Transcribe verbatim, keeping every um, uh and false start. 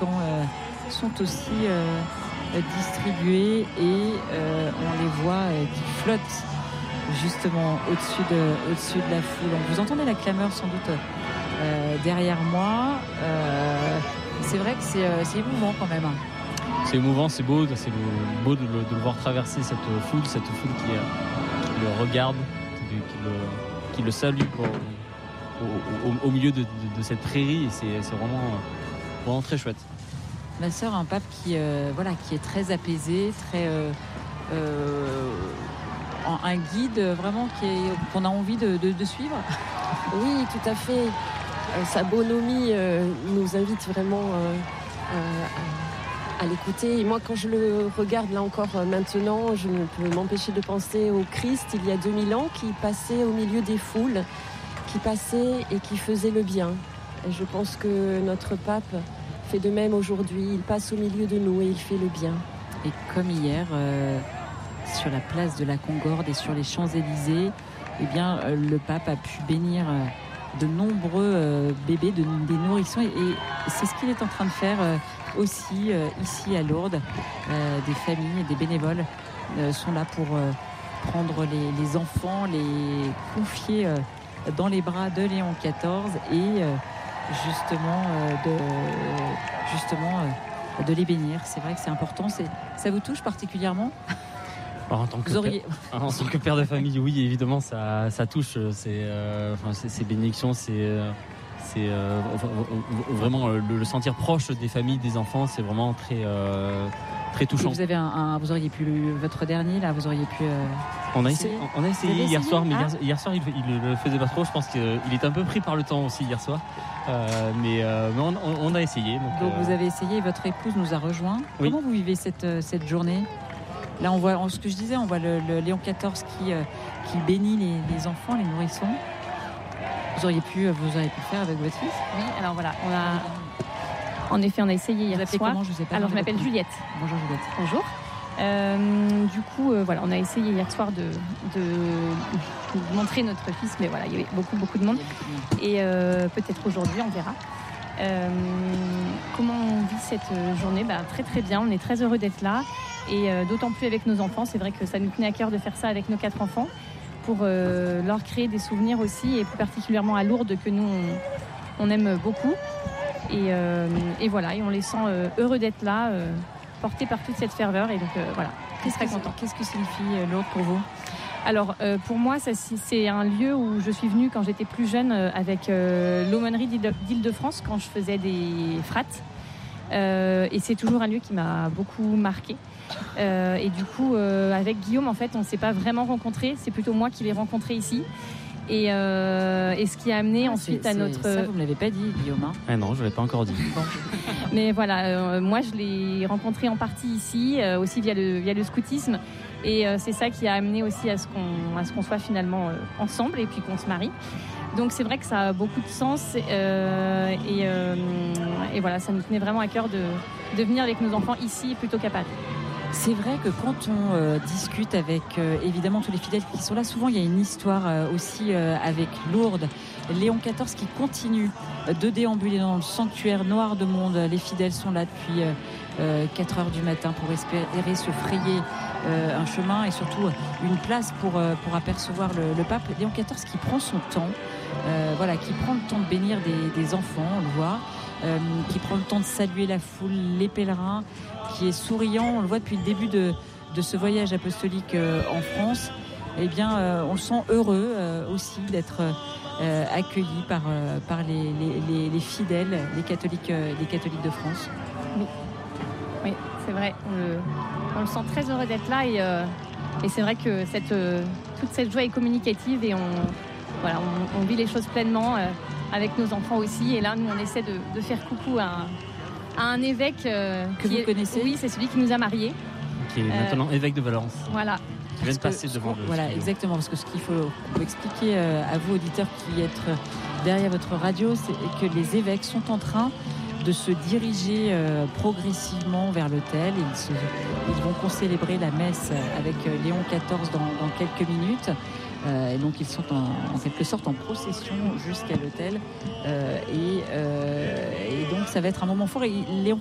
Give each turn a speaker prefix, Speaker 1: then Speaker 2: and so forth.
Speaker 1: camps euh, sont aussi euh, distribués et euh, on les voit euh, qui flottent justement au-dessus de, au-dessus de la foule. Donc, vous entendez la clameur sans doute euh, derrière moi. Euh, c'est vrai que c'est, euh, c'est émouvant quand même.
Speaker 2: C'est émouvant, c'est beau, c'est beau de le, de le voir traverser cette foule, cette foule qui, qui le regarde, qui, qui, le, qui le salue quoi, au, au, au milieu de, de, de cette prairie. Et c'est, c'est vraiment, vraiment très chouette.
Speaker 1: Ma sœur a un pape qui, euh, voilà, qui est très apaisé, très, euh, euh, un guide vraiment qui est, qu'on a envie de, de, de suivre.
Speaker 3: Oui, tout à fait. Euh, sa bonhomie euh, nous invite vraiment euh, à, à l'écouter. Et moi, quand je le regarde là encore euh, maintenant, je ne peux m'empêcher de penser au Christ il y a deux mille ans qui passait au milieu des foules, qui passait et qui faisait le bien. Et je pense que notre pape fait de même aujourd'hui. Il passe au milieu de nous et il fait le bien.
Speaker 1: Et comme hier, euh, sur la place de la Concorde et sur les Champs-Élysées, eh bien, euh, le pape a pu bénir euh, de nombreux euh, bébés, de, des nourrissons. Et, et c'est ce qu'il est en train de faire euh, aussi euh, ici à Lourdes. Euh, des familles et des bénévoles euh, sont là pour euh, prendre les, les enfants, les confier euh, dans les bras de Léon quatorze et euh, justement, euh, de, justement euh, de les bénir. C'est vrai que c'est important. C'est, ça vous touche particulièrement ?
Speaker 2: En tant, que
Speaker 1: auriez...
Speaker 2: père, en tant que père de famille, oui, évidemment, ça, ça touche. C'est, euh, enfin, c'est, c'est bénédictions, c'est, euh, c'est euh, vraiment le, le sentir proche des familles, des enfants, c'est vraiment très, euh, très touchant.
Speaker 1: Et vous avez un, un, vous auriez pu le, votre dernier là, vous auriez pu. Euh,
Speaker 2: on a essayé, on a essayé hier
Speaker 1: essayé
Speaker 2: soir, mais
Speaker 1: ah.
Speaker 2: hier, hier soir il, il le faisait pas trop. Je pense qu'il était un peu pris par le temps aussi hier soir, euh, mais, euh, mais on, on a essayé. Donc,
Speaker 1: donc
Speaker 2: euh...
Speaker 1: vous avez essayé, votre épouse nous a rejoint.
Speaker 2: Oui.
Speaker 1: Comment vous vivez cette cette journée? Là, on voit, ce que je disais, on voit le, le Léon quatorze qui, euh, qui bénit les, les enfants, les nourrissons. Vous auriez pu, vous auriez pu le faire avec votre fils?
Speaker 4: Oui, alors voilà, on a, en effet, on a essayé hier
Speaker 1: vous
Speaker 4: soir.
Speaker 1: Comment, je sais pas.
Speaker 4: Alors, je m'appelle Juliette.
Speaker 1: Bonjour Juliette.
Speaker 4: Bonjour. Euh, du coup, euh, voilà, on a essayé hier soir de, de, de montrer notre fils, mais voilà, il y avait beaucoup, beaucoup de monde. Et euh, peut-être aujourd'hui, on verra. Euh, comment on vit cette journée? Bah, très très bien, on est très heureux d'être là et euh, d'autant plus avec nos enfants. C'est vrai que ça nous tenait à cœur de faire ça avec nos quatre enfants pour euh, leur créer des souvenirs aussi, et plus particulièrement à Lourdes que nous on, on aime beaucoup et, euh, et voilà, et on les sent euh, heureux d'être là, euh, portés par toute cette ferveur, et donc euh, voilà,
Speaker 1: qu'est-ce
Speaker 4: très
Speaker 1: que
Speaker 4: content.
Speaker 1: Qu'est-ce que signifie euh, Lourdes pour vous?
Speaker 4: Alors euh, pour moi, ça, c'est un lieu où je suis venue quand j'étais plus jeune euh, avec euh, l'aumônerie d'Île-de-France, quand je faisais des frates. Euh, et c'est toujours un lieu qui m'a beaucoup marqué. Euh, et du coup, euh, avec Guillaume, en fait, on ne s'est pas vraiment rencontrés. C'est plutôt moi qui l'ai rencontré ici. Et, euh, et ce qui a amené ah, ensuite à notre...
Speaker 1: Ça, vous ne me l'avez pas dit, Guillaume. Hein.
Speaker 2: Ah non, je ne l'ai pas encore dit.
Speaker 1: Bon.
Speaker 4: Mais voilà, euh, moi, je l'ai rencontré en partie ici, euh, aussi via le, via le scoutisme. Et euh, c'est ça qui a amené aussi à ce qu'on, à ce qu'on soit finalement euh, ensemble et puis qu'on se marie. Donc c'est vrai que ça a beaucoup de sens euh, et, euh, et voilà, ça nous tenait vraiment à cœur de, de venir avec nos enfants ici plutôt qu'à Paris.
Speaker 1: C'est vrai que quand on euh, discute avec euh, évidemment tous les fidèles qui sont là, souvent il y a une histoire euh, aussi euh, avec Lourdes. Léon quatorze qui continue de déambuler dans le sanctuaire noir de monde. Les fidèles sont là depuis euh, quatre heures du matin pour espérer se frayer euh, un chemin et surtout une place pour, euh, pour apercevoir le, le pape. Léon quatorze qui prend son temps, euh, voilà, qui prend le temps de bénir des, des enfants, on le voit, euh, qui prend le temps de saluer la foule, les pèlerins, qui est souriant, on le voit depuis le début de, de ce voyage apostolique euh, en France. Eh bien, euh, on le sent heureux euh, aussi d'être euh, accueilli par, euh, par les, les, les, les fidèles, les catholiques, euh, les catholiques de France.
Speaker 4: Oui, oui, c'est vrai. On le, on le sent très heureux d'être là et, euh, et c'est vrai que cette, euh, toute cette joie est communicative et on, voilà, on, on vit les choses pleinement euh, avec nos enfants aussi. Et là, nous, on essaie de, de faire coucou à, à un évêque euh,
Speaker 1: que vous
Speaker 4: est,
Speaker 1: connaissez.
Speaker 4: Oui, c'est celui qui nous a mariés.
Speaker 2: Qui est maintenant euh, évêque de Valence.
Speaker 4: Voilà.
Speaker 2: Qui vient de passer devant le
Speaker 1: Voilà,
Speaker 2: studio.
Speaker 1: exactement. Parce que ce qu'il faut, faut expliquer euh, à vous, auditeurs, qui êtes derrière votre radio, c'est que les évêques sont en train de se diriger euh, progressivement vers l'autel. Ils, se, ils vont concélébrer la messe avec euh, Léon quatorze dans, dans quelques minutes. Euh, et donc ils sont en, en quelque sorte en procession jusqu'à l'autel. Euh, et, euh, et donc ça va être un moment fort. Et Léon